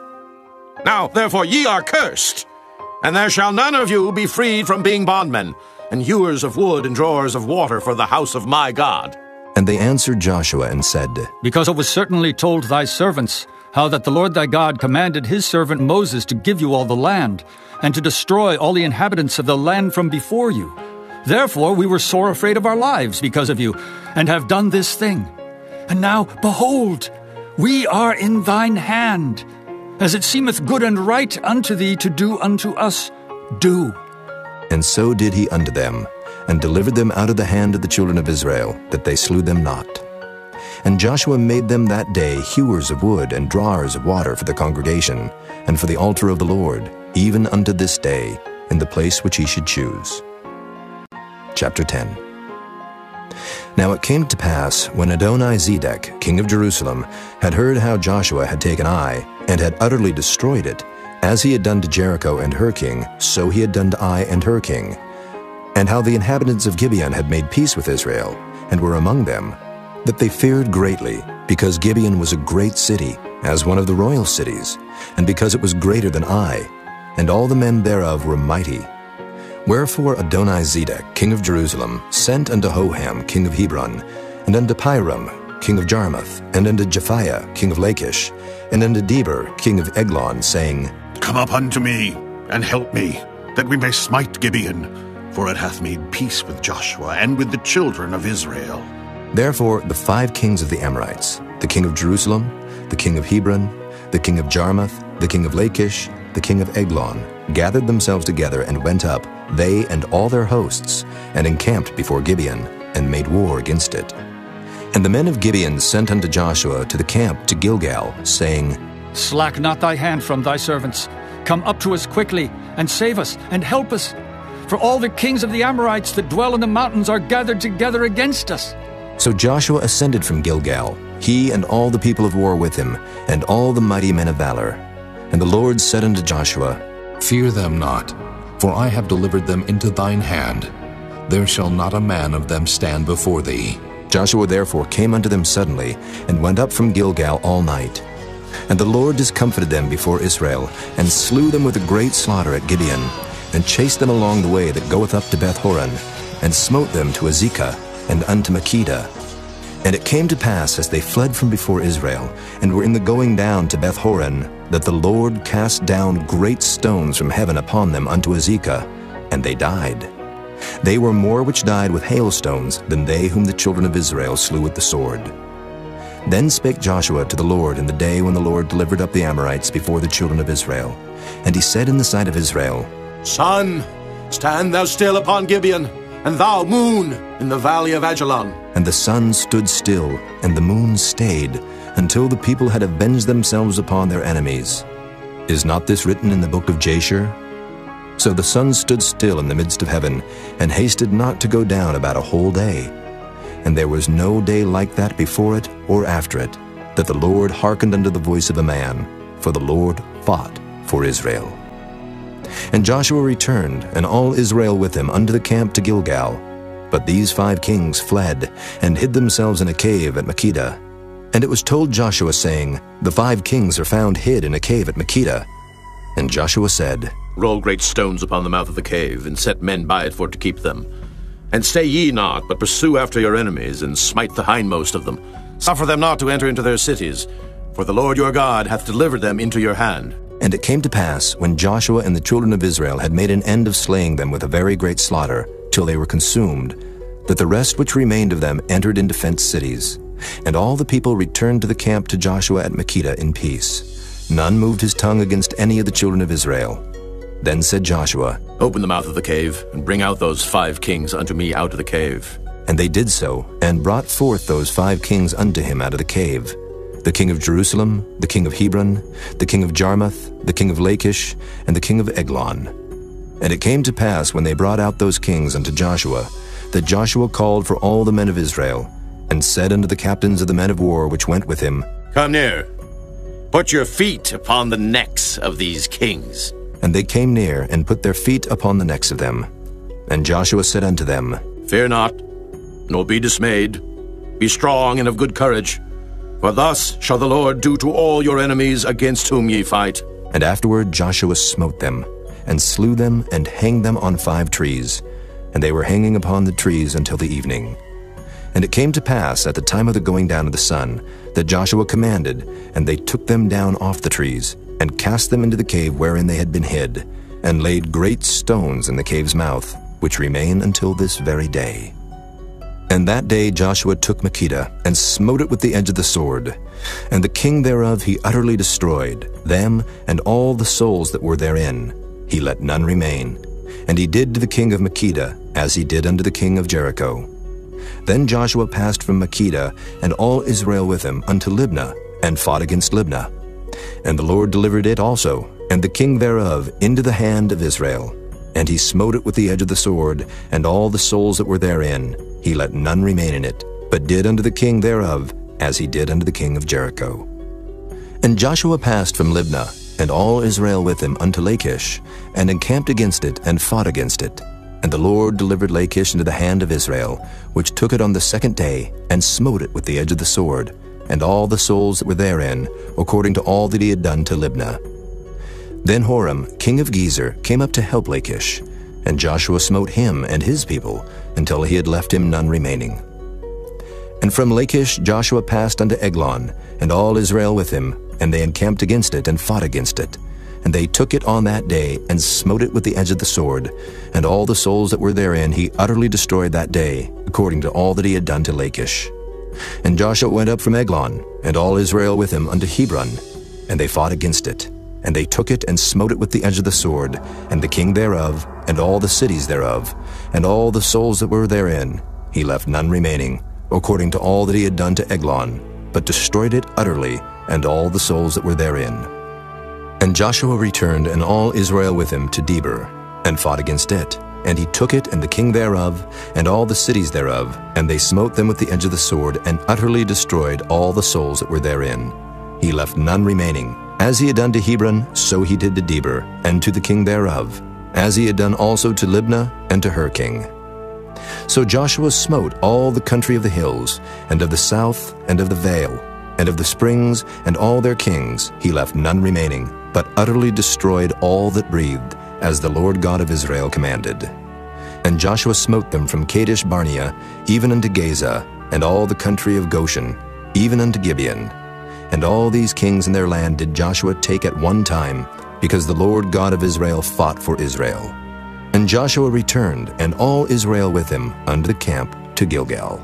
Now therefore ye are cursed, and there shall none of you be freed from being bondmen, and hewers of wood and drawers of water for the house of my God. And they answered Joshua and said, Because it was certainly told thy servants, how that the Lord thy God commanded his servant Moses to give you all the land, and to destroy all the inhabitants of the land from before you. Therefore we were sore afraid of our lives because of you, and have done this thing. And now, behold, we are in thine hand. As it seemeth good and right unto thee to do unto us, do. And so did he unto them, and delivered them out of the hand of the children of Israel, that they slew them not. And Joshua made them that day hewers of wood and drawers of water for the congregation, and for the altar of the Lord, even unto this day, in the place which he should choose. Chapter ten. Now it came to pass, when Adoni-Zedek, king of Jerusalem, had heard how Joshua had taken Ai, and had utterly destroyed it, as he had done to Jericho and her king, so he had done to Ai and her king, and how the inhabitants of Gibeon had made peace with Israel, and were among them, that they feared greatly, because Gibeon was a great city, as one of the royal cities, and because it was greater than Ai, and all the men thereof were mighty. Wherefore Adoni-Zedek, king of Jerusalem, sent unto Hoham, king of Hebron, and unto Piram, king of Jarmuth, and unto Japhiah, king of Lachish, and unto Deber, king of Eglon, saying, Come up unto me, and help me, that we may smite Gibeon, for it hath made peace with Joshua and with the children of Israel. Therefore the five kings of the Amorites, the king of Jerusalem, the king of Hebron, the king of Jarmuth, the king of Lachish, the king of Eglon, gathered themselves together and went up, they and all their hosts, and encamped before Gibeon, and made war against it. And the men of Gibeon sent unto Joshua to the camp to Gilgal, saying, Slack not thy hand from thy servants. Come up to us quickly, and save us, and help us. For all the kings of the Amorites that dwell in the mountains are gathered together against us. So Joshua ascended from Gilgal, he and all the people of war with him, and all the mighty men of valor. And the Lord said unto Joshua, Fear them not, for I have delivered them into thine hand. There shall not a man of them stand before thee. Joshua therefore came unto them suddenly, and went up from Gilgal all night. And the Lord discomfited them before Israel, and slew them with a great slaughter at Gibeon, and chased them along the way that goeth up to Beth-horon, and smote them to Azekah, and unto Makkedah. And it came to pass, as they fled from before Israel, and were in the going down to Beth-horon, that the Lord cast down great stones from heaven upon them unto Azekah, and they died. They were more which died with hailstones than they whom the children of Israel slew with the sword. Then spake Joshua to the Lord in the day when the Lord delivered up the Amorites before the children of Israel. And he said in the sight of Israel, Sun, stand thou still upon Gibeon, and thou, moon, in the valley of Ajalon. And the sun stood still, and the moon stayed, until the people had avenged themselves upon their enemies. Is not this written in the book of Jasher? So the sun stood still in the midst of heaven, and hasted not to go down about a whole day. And there was no day like that before it or after it, that the Lord hearkened unto the voice of a man, for the Lord fought for Israel. And Joshua returned, and all Israel with him, unto the camp to Gilgal. But these five kings fled, and hid themselves in a cave at Makkedah. And it was told Joshua, saying, The five kings are found hid in a cave at Makkedah. And Joshua said, Roll great stones upon the mouth of the cave, and set men by it for to keep them. And stay ye not, but pursue after your enemies, and smite the hindmost of them. Suffer them not to enter into their cities, for the Lord your God hath delivered them into your hand. And it came to pass, when Joshua and the children of Israel had made an end of slaying them with a very great slaughter, till they were consumed, that the rest which remained of them entered into fenced cities. And all the people returned to the camp to Joshua at Makkedah in peace. None moved his tongue against any of the children of Israel. Then said Joshua, Open the mouth of the cave, and bring out those five kings unto me out of the cave. And they did so, and brought forth those five kings unto him out of the cave, the king of Jerusalem, the king of Hebron, the king of Jarmuth, the king of Lachish, and the king of Eglon. And it came to pass, when they brought out those kings unto Joshua, that Joshua called for all the men of Israel, and said unto the captains of the men of war which went with him, Come near, put your feet upon the necks of these kings. And they came near, and put their feet upon the necks of them. And Joshua said unto them, Fear not, nor be dismayed. Be strong and of good courage. For thus shall the Lord do to all your enemies against whom ye fight. And afterward Joshua smote them, and slew them, and hanged them on five trees. And they were hanging upon the trees until the evening. And it came to pass at the time of the going down of the sun, that Joshua commanded, and they took them down off the trees, and cast them into the cave wherein they had been hid, and laid great stones in the cave's mouth, which remain until this very day. And that day Joshua took Makkedah, and smote it with the edge of the sword. And the king thereof he utterly destroyed, them and all the souls that were therein. He let none remain. And he did to the king of Makkedah, as he did unto the king of Jericho. Then Joshua passed from Makkedah, and all Israel with him, unto Libnah, and fought against Libnah. And the Lord delivered it also, and the king thereof, into the hand of Israel. And he smote it with the edge of the sword, and all the souls that were therein. He let none remain in it, but did unto the king thereof, as he did unto the king of Jericho. And Joshua passed from Libnah, and all Israel with him, unto Lachish, and encamped against it, and fought against it. And the Lord delivered Lachish into the hand of Israel, which took it on the second day, and smote it with the edge of the sword, and all the souls that were therein, according to all that he had done to Libnah. Then Horam, king of Gezer, came up to help Lachish, and Joshua smote him and his people, until he had left him none remaining. And from Lachish Joshua passed unto Eglon, and all Israel with him, and they encamped against it, and fought against it. And they took it on that day, and smote it with the edge of the sword, and all the souls that were therein he utterly destroyed that day, according to all that he had done to Lachish. And Joshua went up from Eglon, and all Israel with him, unto Hebron, and they fought against it. And they took it, and smote it with the edge of the sword, and the king thereof, and all the cities thereof, and all the souls that were therein. He left none remaining, according to all that he had done to Eglon, but destroyed it utterly, and all the souls that were therein. And Joshua returned, and all Israel with him, to Debir, and fought against it. And he took it, and the king thereof, and all the cities thereof, and they smote them with the edge of the sword, and utterly destroyed all the souls that were therein. He left none remaining. As he had done to Hebron, so he did to Debir, and to the king thereof, as he had done also to Libnah, and to her king. So Joshua smote all the country of the hills, and of the south, and of the vale, and of the springs, and all their kings. He left none remaining, but utterly destroyed all that breathed, as the Lord God of Israel commanded. And Joshua smote them from Kadesh Barnea, even unto Gaza, and all the country of Goshen, even unto Gibeon. And all these kings in their land did Joshua take at one time, because the Lord God of Israel fought for Israel. And Joshua returned, and all Israel with him, unto the camp to Gilgal.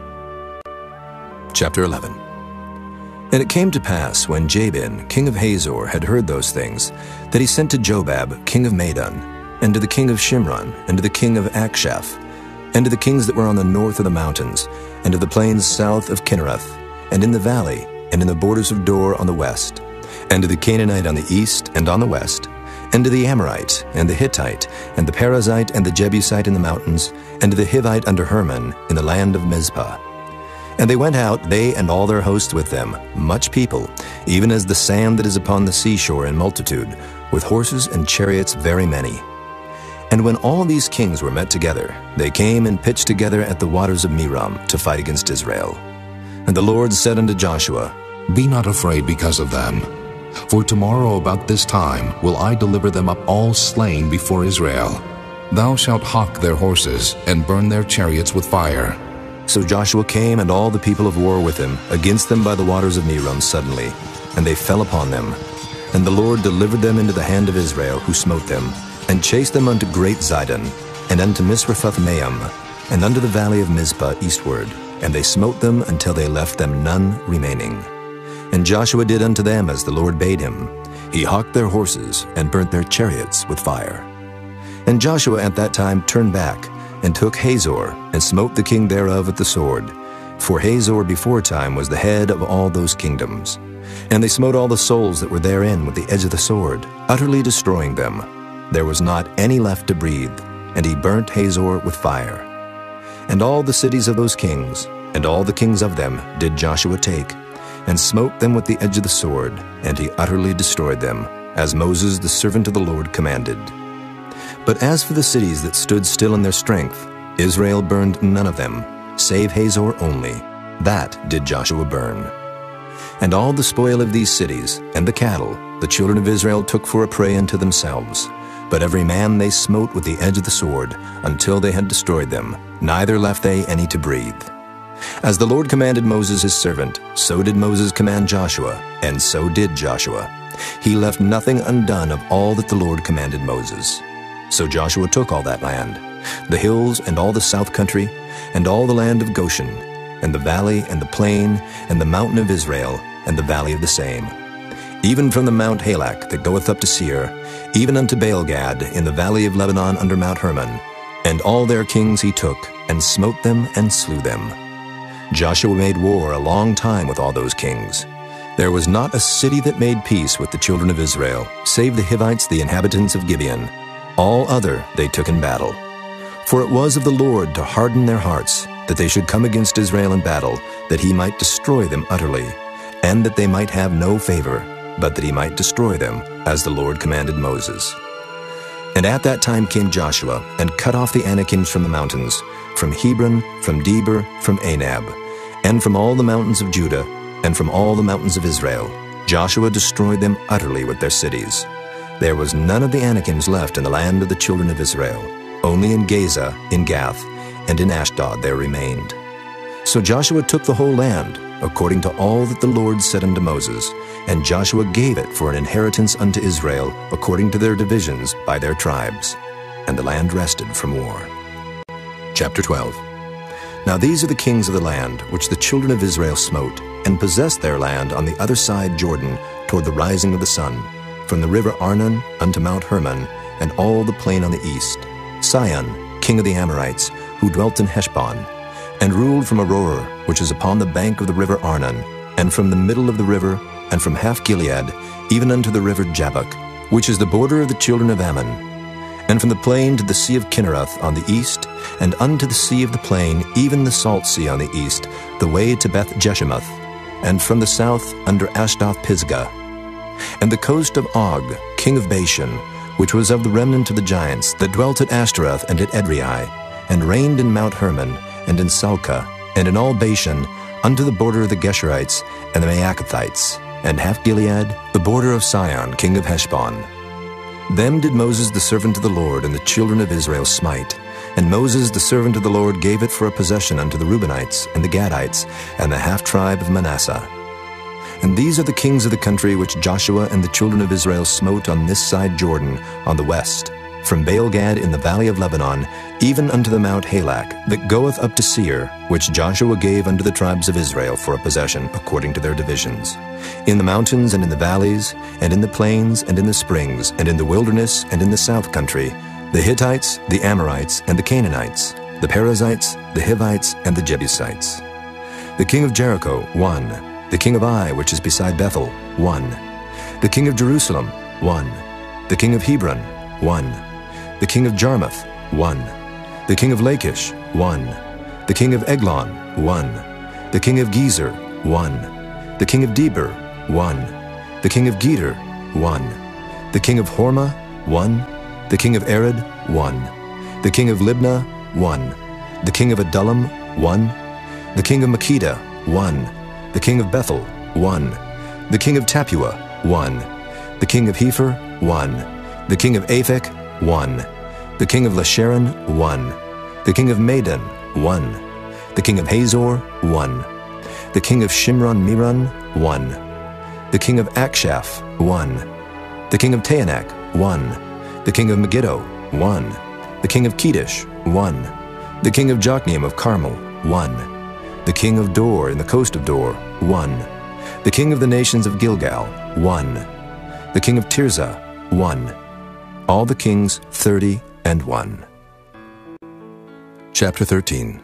Chapter eleven. And it came to pass, when Jabin, king of Hazor, had heard those things, that he sent to Jobab, king of Madon, and to the king of Shimron, and to the king of Akshaph, and to the kings that were on the north of the mountains, and to the plains south of Kinnereth, and in the valley, and in the borders of Dor on the west, and to the Canaanite on the east and on the west, and to the Amorite, and the Hittite, and the Perizzite, and the Jebusite in the mountains, and to the Hivite under Hermon, in the land of Mizpah. And they went out, they and all their hosts with them, much people, even as the sand that is upon the seashore in multitude, with horses and chariots very many. And when all these kings were met together, they came and pitched together at the waters of Merom to fight against Israel. And the Lord said unto Joshua, Be not afraid because of them. For tomorrow about this time will I deliver them up all slain before Israel. Thou shalt hawk their horses, and burn their chariots with fire. So Joshua came and all the people of war with him against them by the waters of Merom suddenly, and they fell upon them. And the Lord delivered them into the hand of Israel, who smote them, and chased them unto great Zidon, and unto Misrephoth-maim, and unto the valley of Mizpah eastward, and they smote them until they left them none remaining. And Joshua did unto them as the Lord bade him. He hawked their horses, and burnt their chariots with fire. And Joshua at that time turned back, and took Hazor, and smote the king thereof with the sword. For Hazor beforetime was the head of all those kingdoms. And they smote all the souls that were therein with the edge of the sword, utterly destroying them. There was not any left to breathe, and he burnt Hazor with fire. And all the cities of those kings, and all the kings of them, did Joshua take, and smote them with the edge of the sword, and he utterly destroyed them, as Moses the servant of the Lord commanded. But as for the cities that stood still in their strength, Israel burned none of them, save Hazor only. That did Joshua burn. And all the spoil of these cities, and the cattle, the children of Israel took for a prey unto themselves. But every man they smote with the edge of the sword, until they had destroyed them, neither left they any to breathe. As the Lord commanded Moses his servant, so did Moses command Joshua, and so did Joshua. He left nothing undone of all that the Lord commanded Moses. So Joshua took all that land, the hills and all the south country, and all the land of Goshen, and the valley and the plain, and the mountain of Israel, and the valley of the same, even from the Mount Halak that goeth up to Seir, even unto Baal-gad in the valley of Lebanon under Mount Hermon. And all their kings he took, and smote them and slew them. Joshua made war a long time with all those kings. There was not a city that made peace with the children of Israel, save the Hivites, the inhabitants of Gibeon. All other they took in battle. For it was of the Lord to harden their hearts, that they should come against Israel in battle, that he might destroy them utterly, and that they might have no favor, but that he might destroy them, as the Lord commanded Moses. And at that time came Joshua, and cut off the Anakims from the mountains, from Hebron, from Debir, from Anab, and from all the mountains of Judah, and from all the mountains of Israel. Joshua destroyed them utterly with their cities. There was none of the Anakims left in the land of the children of Israel. Only in Gaza, in Gath, and in Ashdod there remained. So Joshua took the whole land, according to all that the Lord said unto Moses, and Joshua gave it for an inheritance unto Israel, according to their divisions by their tribes. And the land rested from war. Chapter twelve. Now these are the kings of the land, which the children of Israel smote, and possessed their land on the other side Jordan, toward the rising of the sun, from the river Arnon unto Mount Hermon, and all the plain on the east. Sihon, king of the Amorites, who dwelt in Heshbon, and ruled from Aroer, which is upon the bank of the river Arnon, and from the middle of the river, and from half Gilead, even unto the river Jabbok, which is the border of the children of Ammon, and from the plain to the sea of Kinnereth on the east, and unto the sea of the plain, even the salt sea on the east, the way to Beth Jeshimoth, and from the south under Ashdoth Pisgah, and the coast of Og, king of Bashan, which was of the remnant of the giants, that dwelt at Ashtaroth and at Edrei, and reigned in Mount Hermon, and in Salcah, and in all Bashan, unto the border of the Geshurites and the Maacathites, and half Gilead, the border of Sihon, king of Heshbon. Them did Moses the servant of the Lord and the children of Israel smite. And Moses the servant of the Lord gave it for a possession unto the Reubenites, and the Gadites, and the half-tribe of Manasseh. And these are the kings of the country which Joshua and the children of Israel smote on this side Jordan, on the west, from Baal-gad in the valley of Lebanon, even unto the Mount Halak, that goeth up to Seir, which Joshua gave unto the tribes of Israel for a possession, according to their divisions, in the mountains and in the valleys, and in the plains and in the springs, and in the wilderness and in the south country, the Hittites, the Amorites, and the Canaanites, the Perizzites, the Hivites, and the Jebusites. The king of Jericho, one. The king of Ai, which is beside Bethel, one. The king of Jerusalem, one. The king of Hebron, one. The king of Jarmuth, one. The king of Lachish, one. The king of Eglon, one. The king of Gezer, one. The king of Debir, one. The king of Geder, one. The king of Hormah, one. The king of Arad, one. The king of Libnah, one. The king of Adullam, one. The king of Makkedah, one. The king of Bethel, one. The king of Tappuah, one. The king of Hepher, one. The king of Aphek, one. The king of Lasharon, one. The king of Madon, one. The king of Hazor, one. The king of Shimron-Meron, one. The king of Akshaph, one. The king of Taanach, one. The king of Megiddo, one. The king of Kedesh, one. The king of Jokneam of Carmel, one. The king of Dor in the coast of Dor, one. The king of the nations of Gilgal, one. The king of Tirzah, one. All the kings thirty and one. Chapter thirteen.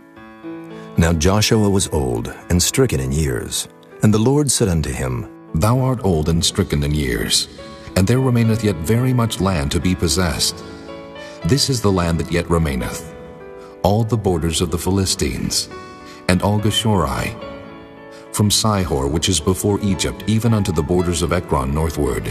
Now Joshua was old and stricken in years, and the Lord said unto him, Thou art old and stricken in years, and there remaineth yet very much land to be possessed. This is the land that yet remaineth, all the borders of the Philistines, and all Geshuri, from Sihor, which is before Egypt, even unto the borders of Ekron northward,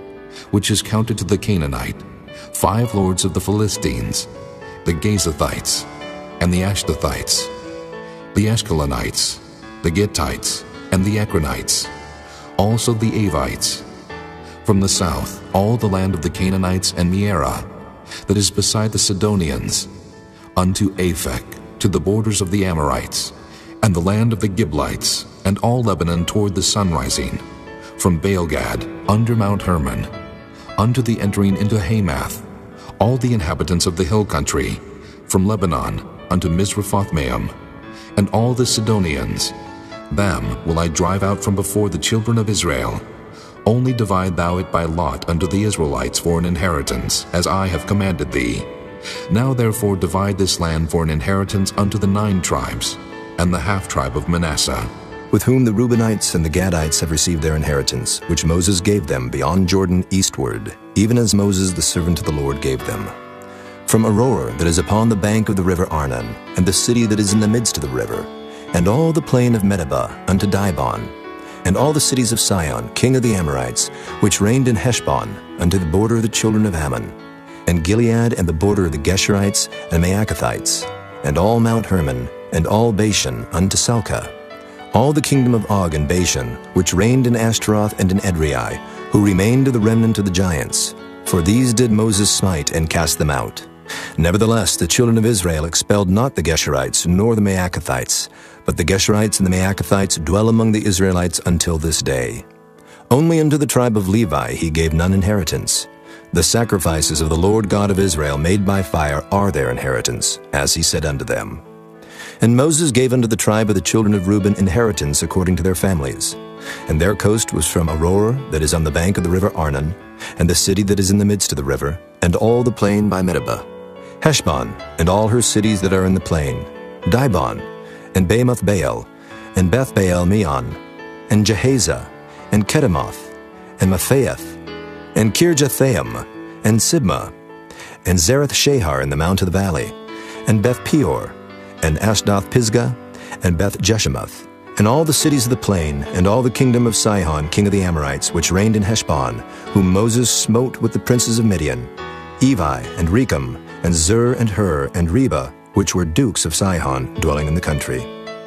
which is counted to the Canaanite, five lords of the Philistines, the Gazathites, and the Ashdothites, the Ashkelonites, the Gittites, and the Ekronites, also the Avites. From the south, all the land of the Canaanites and Mearah, that is beside the Sidonians, unto Aphek, to the borders of the Amorites, and the land of the Giblites, and all Lebanon toward the sunrising, from Baalgad, under Mount Hermon, unto the entering into Hamath, all the inhabitants of the hill country, from Lebanon unto Misrephoth-maim, and all the Sidonians. Them will I drive out from before the children of Israel. Only divide thou it by lot unto the Israelites for an inheritance, as I have commanded thee. Now therefore divide this land for an inheritance unto the nine tribes, and the half-tribe of Manasseh, with whom the Reubenites and the Gadites have received their inheritance, which Moses gave them beyond Jordan eastward, even as Moses the servant of the Lord gave them. From Aroer that is upon the bank of the river Arnon, and the city that is in the midst of the river, and all the plain of Medeba unto Dibon, and all the cities of Sihon, king of the Amorites, which reigned in Heshbon, unto the border of the children of Ammon, and Gilead and the border of the Geshurites and Maacathites, and all Mount Hermon, and all Bashan unto Salcah, all the kingdom of Og and Bashan, which reigned in Ashtaroth and in Edrei, who remained of the remnant of the giants. For these did Moses smite and cast them out. Nevertheless, the children of Israel expelled not the Geshurites nor the Maacathites, but the Geshurites and the Maacathites dwell among the Israelites until this day. Only unto the tribe of Levi he gave none inheritance. The sacrifices of the Lord God of Israel made by fire are their inheritance, as he said unto them. And Moses gave unto the tribe of the children of Reuben inheritance according to their families. And their coast was from Aroer that is on the bank of the river Arnon, and the city that is in the midst of the river, and all the plain by Medeba, Heshbon, and all her cities that are in the plain, Dibon, and Bamoth Baal, and Beth Baal Meon, and Jehaza, and Kedemoth, and Maphaath, and Kirjathaim, and Sibmah, and Zerath Shahar in the mount of the valley, and Beth Peor, and Ashdoth Pisgah, and Beth Jeshemoth, and all the cities of the plain, and all the kingdom of Sihon king of the Amorites, which reigned in Heshbon, whom Moses smote with the princes of Midian, Evi, and Rechem, and Zur, and Hur, and Reba, which were dukes of Sihon, dwelling in the country.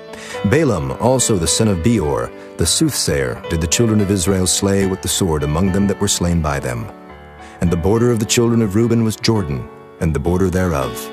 Balaam also the son of Beor, the soothsayer, did the children of Israel slay with the sword among them that were slain by them. And the border of the children of Reuben was Jordan, and the border thereof.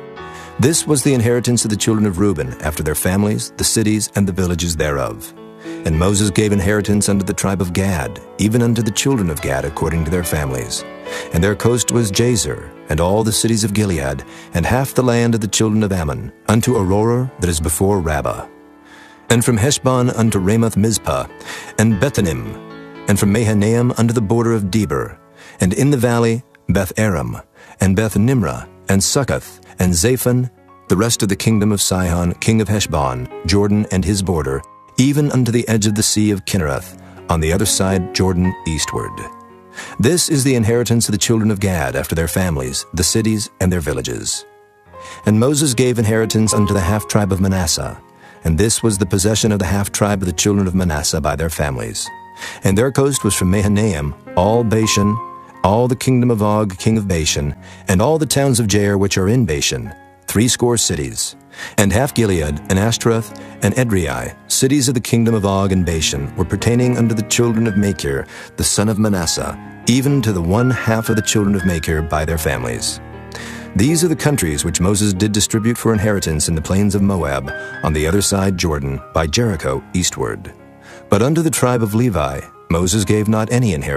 This was the inheritance of the children of Reuben, after their families, the cities, and the villages thereof. And Moses gave inheritance unto the tribe of Gad, even unto the children of Gad according to their families. And their coast was Jazer, and all the cities of Gilead, and half the land of the children of Ammon, unto Aroer that is before Rabbah. And from Heshbon unto Ramoth Mizpah, and Bethanim, and from Mahanaim unto the border of Debir, and in the valley Beth Aram, and Beth Nimrah, and Succoth, and Zaphon, the rest of the kingdom of Sihon, king of Heshbon, Jordan and his border, even unto the edge of the sea of Kinnereth, on the other side Jordan eastward. This is the inheritance of the children of Gad after their families, the cities and their villages. And Moses gave inheritance unto the half-tribe of Manasseh, and this was the possession of the half-tribe of the children of Manasseh by their families. And their coast was from Mahanaim, all Bashan, all the kingdom of Og, king of Bashan, and all the towns of Jair which are in Bashan, threescore cities. And half Gilead, and Ashtaroth, and Edrei, cities of the kingdom of Og and Bashan, were pertaining unto the children of Machir, the son of Manasseh, even to the one half of the children of Machir by their families. These are the countries which Moses did distribute for inheritance in the plains of Moab, on the other side Jordan, by Jericho eastward. But unto the tribe of Levi Moses gave not any inheritance,